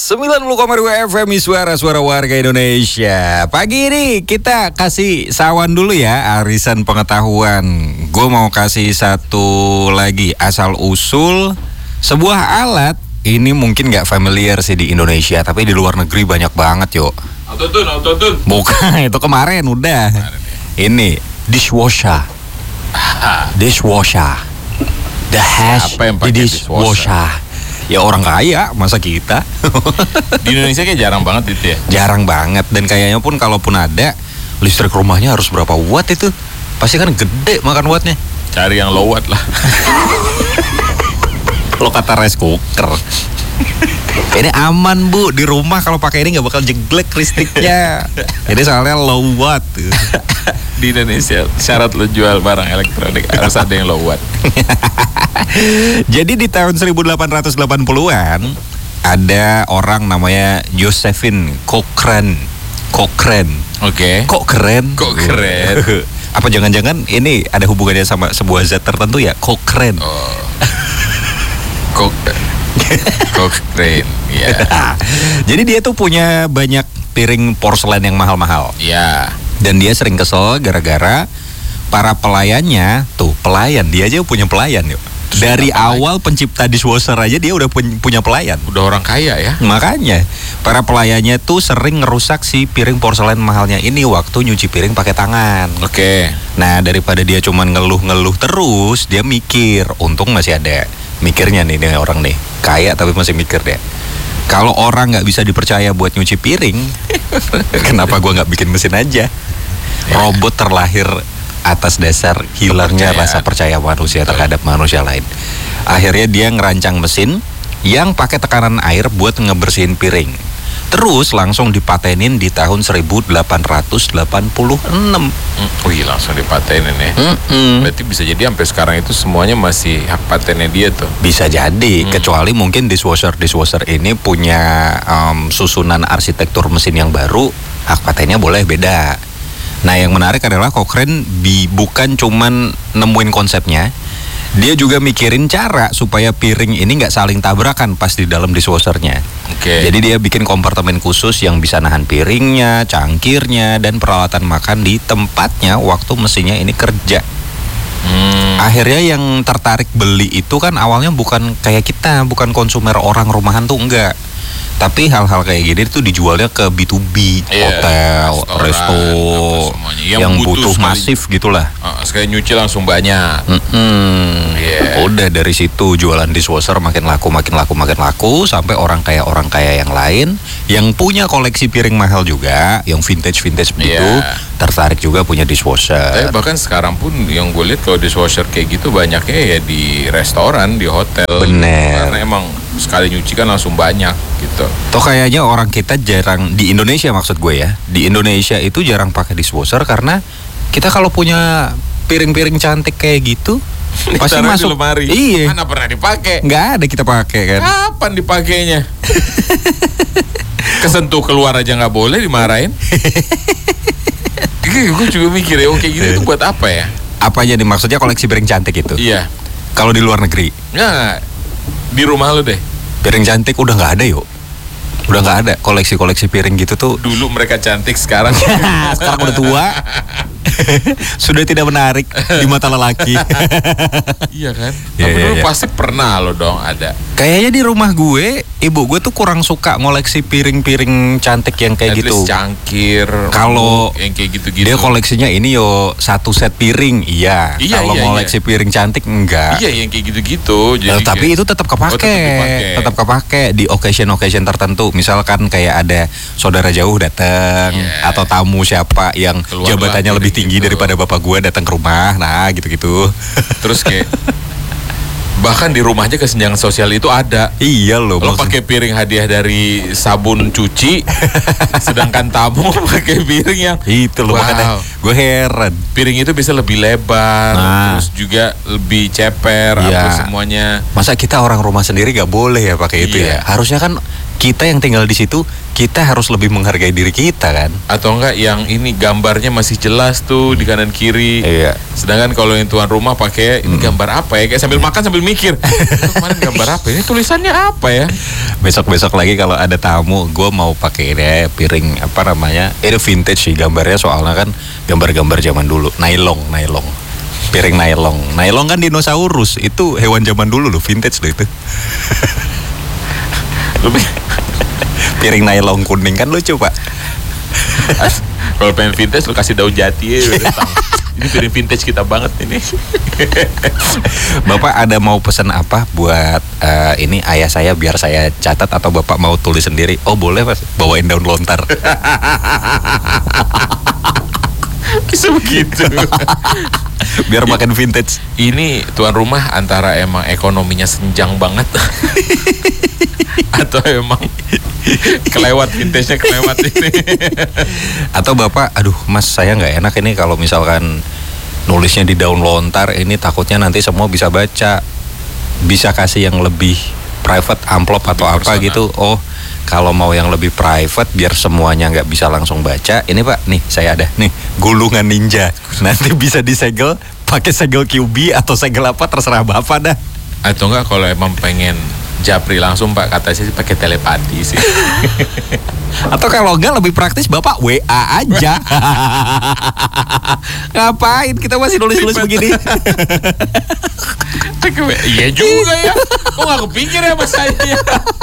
90,2 FM suara-suara warga Indonesia. Pagi ini kita kasih sawan dulu ya, arisan pengetahuan. Gue mau kasih satu lagi asal usul sebuah alat. Ini mungkin gak familiar sih di Indonesia, tapi di luar negeri banyak banget yuk. Autotune. Bukan, itu kemarin udah. Ini dishwasher. Dishwasher. The hash Siapa yang pakai dishwasher. Ya orang kaya, masa kita? Di Indonesia kayak jarang banget itu ya. Jarang banget, dan kayaknya pun kalaupun ada, listrik rumahnya harus berapa watt itu? Pasti kan gede makan wattnya. Cari yang low watt lah. Lo kata rice cooker. Ini aman bu, di rumah kalau pakai ini nggak bakal jeglek listriknya. Jadi soalnya low watt. Di Indonesia syarat lo jual barang elektronik harus ada yang low watt. Jadi di tahun 1880-an ada orang namanya Josephine Cochrane. Oke. Kok keren? Kok keren? Apa jangan-jangan ini ada hubungannya sama sebuah zat tertentu ya? Cochrane. Oh. Cochrane. Ya. Jadi dia tuh punya banyak piring porselen yang mahal-mahal. Ya. Dan dia sering kesel gara-gara para pelayannya, tuh pelayan, dia aja punya pelayan yuk. Dari awal pencipta dishwasher aja dia udah punya pelayan. Udah orang kaya ya. Makanya para pelayannya tuh sering ngerusak si piring porselen mahalnya ini waktu nyuci piring pakai tangan. Oke. Nah daripada dia cuman ngeluh-ngeluh terus, dia mikir, untung masih ada mikirnya nih orang nih, kaya tapi masih mikir deh. Kalau orang nggak bisa dipercaya buat nyuci piring, kenapa gua nggak bikin mesin aja? Robot terlahir atas dasar hilangnya rasa percaya manusia terhadap manusia lain. Akhirnya dia ngerancang mesin yang pakai tekanan air buat ngebersihin piring. Terus langsung dipatenin di tahun 1886. Wih, langsung dipatenin ya. Berarti bisa jadi sampai sekarang itu semuanya masih hak patennya dia tuh. Bisa jadi, kecuali mungkin dishwasher ini punya susunan arsitektur mesin yang baru, hak patennya boleh beda. Nah yang menarik adalah Cochrane bukan cuman nemuin konsepnya, dia juga mikirin cara supaya piring ini nggak saling tabrakan pas di dalam dishwashernya. Oke. Jadi dia bikin kompartemen khusus yang bisa nahan piringnya, cangkirnya, dan peralatan makan di tempatnya waktu mesinnya ini kerja. Akhirnya yang tertarik beli itu kan awalnya bukan kayak kita, bukan konsumer orang rumahan tuh enggak. Tapi hal-hal kayak gini tuh dijualnya ke B2B, hotel, resto, yang butuh masif gitulah. Sekali nyuci langsung banyak. Udah dari situ jualan dishwasher makin laku sampai orang kaya yang lain yang punya koleksi piring mahal juga, yang vintage begitu, tertarik juga punya dishwasher. Tapi bahkan sekarang pun yang gue lihat kalau dishwasher kayak gitu banyaknya ya di restoran, di hotel. Bener. Karena emang sekali nyuci kan langsung banyak gitu. Toh kayaknya orang kita jarang, di Indonesia maksud gue ya, di Indonesia itu jarang pakai dishwasher karena kita kalau punya piring-piring cantik kayak gitu pasti masuk lemari. Iya. Mana pernah dipakai? Nggak ada kita pakai kan. Kapan dipakainya? Kesentuh keluar aja nggak boleh, dimarahin. Gue juga mikir ya, oke gitu itu buat apa ya? Apa aja nih maksudnya koleksi piring cantik itu? Iya. Kalau di luar negeri? Nah, di rumah lu deh. Piring cantik udah nggak ada yuk. Udah nggak ada koleksi piring gitu tuh. Dulu mereka cantik, sekarang sekarang udah tua. Sudah tidak menarik di mata lelaki. Iya kan? Ya, tapi dulu ya. pasti pernah lo dong ada. Kayaknya di rumah gue, ibu gue tuh kurang suka ngoleksi piring-piring cantik yang kayak At gitu. least cangkir. Kalau yang kayak gitu-gitu. Dia koleksinya ini yo satu set piring, iya. Kalau ngoleksi piring cantik enggak. Iya, yang kayak gitu-gitu. Jadi tapi itu tetap kepake. Tetap kepake di occasion tertentu. Misalkan kayak ada saudara jauh datang atau tamu siapa yang keluar jabatannya lebih tinggi daripada bapak gue datang ke rumah. Nah, gitu-gitu. Terus kayak bahkan di rumahnya kesenjangan sosial itu ada. Iya loh. Lo pakai piring hadiah dari sabun cuci, sedangkan tamu pakai piring yang itu loh. Makanya gue heran. Piring itu bisa lebih lebar, terus juga lebih ceper, apa semuanya. Masa kita orang rumah sendiri gak boleh ya pakai itu ya? Harusnya kan kita yang tinggal di situ, kita harus lebih menghargai diri kita kan. Atau enggak yang ini gambarnya masih jelas tuh di kanan kiri. Iya. Sedangkan kalau yang tuan rumah pakai ini gambar apa ya? Kayak sambil makan sambil mikir. Kemarin gambar apa? Ini tulisannya apa ya? Besok-besok lagi kalau ada tamu, gue mau pakai ini piring apa namanya? Ini vintage sih gambarnya, soalnya kan gambar-gambar zaman dulu. Nailong. Piring nailong. Nailong kan dinosaurus, itu hewan zaman dulu loh, vintage loh itu. Piring nailong kuning kan lucu, Pak. Kalau pengen vintage lu kasih daun jati ya. Ini piring vintage kita banget ini. Bapak ada mau pesan apa buat ini ayah saya biar saya catat, atau Bapak mau tulis sendiri? Oh boleh Mas, bawain daun lontar. Bisa begitu. Biar makin vintage. Ini tuan rumah antara emang ekonominya senjang banget atau emang kelewat vintage-nya kelewat ini. Atau Bapak, aduh Mas saya nggak enak ini kalau misalkan nulisnya di daun lontar, ini takutnya nanti semua bisa baca. Bisa kasih yang lebih private, amplop atau lebih apa personal gitu. Oh kalau mau yang lebih private biar semuanya nggak bisa langsung baca, ini Pak, nih saya ada nih gulungan ninja. Nanti bisa disegel pakai segel QB atau segel apa, terserah Bapak dah. Atau enggak kalau emang pengen japri langsung Pak, kata saya sih pakai telepati sih. Atau kalau enggak lebih praktis Bapak WA aja. Ngapain kita masih nulis-nulis begini? Iya juga ya. Kok nggak kepikir ya Mas saya?